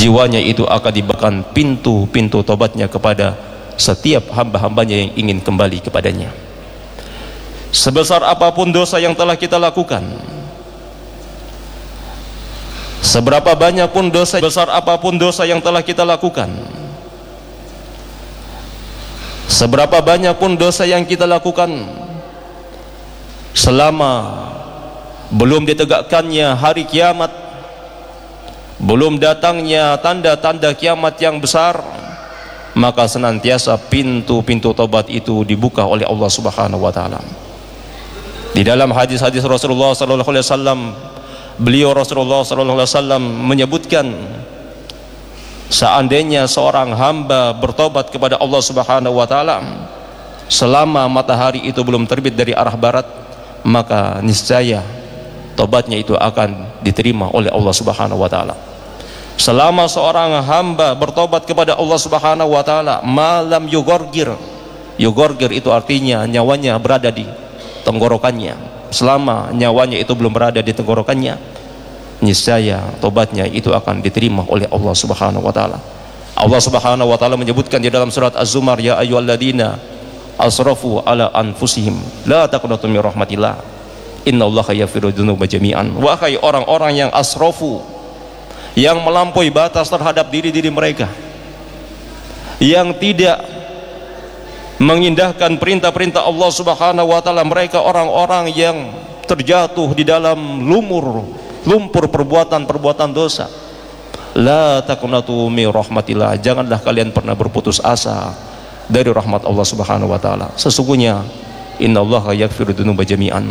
jiwanya itu akan dibukakan pintu-pintu tobatnya kepada setiap hamba-hambanya yang ingin kembali kepadanya. Sebesar apapun dosa yang telah kita lakukan, seberapa banyak pun dosa, besar apapun dosa yang telah kita lakukan, seberapa banyak pun dosa yang kita lakukan, selama belum ditegakkannya hari kiamat, belum datangnya tanda-tanda kiamat yang besar, maka senantiasa pintu-pintu tobat itu dibuka oleh Allah Subhanahu wa taala. Di dalam hadis-hadis Rasulullah sallallahu alaihi wasallam, beliau Rasulullah sallallahu alaihi wasallam menyebutkan, seandainya seorang hamba bertobat kepada Allah Subhanahu wa taala selama matahari itu belum terbit dari arah barat, maka niscaya tobatnya itu akan diterima oleh Allah Subhanahu wa taala. Selama seorang hamba bertobat kepada Allah Subhanahu wa taala malam yugorgir itu artinya nyawanya berada di tenggorokannya, selama nyawanya itu belum berada di tenggorokannya, niscaya tobatnya itu akan diterima oleh Allah Subhanahu wa taala. Allah Subhanahu wa taala menyebutkan di dalam surat Az-Zumar, ya ayyuhalladzina asrafu ala anfusihim la taqnatu min rahmatillah innallaha yaghfiru dzunuba jami'an. Wahai orang-orang yang asrafu, yang melampaui batas terhadap diri-diri mereka, yang tidak mengindahkan perintah-perintah Allah Subhanahu wa taala, mereka orang-orang yang terjatuh di dalam lumpur perbuatan-perbuatan dosa. La taqnatu min rahmatillah, janganlah kalian pernah berputus asa dari rahmat Allah Subhanahu wa taala. Sesungguhnya innallaha yaghfiru dzunuba jami'an,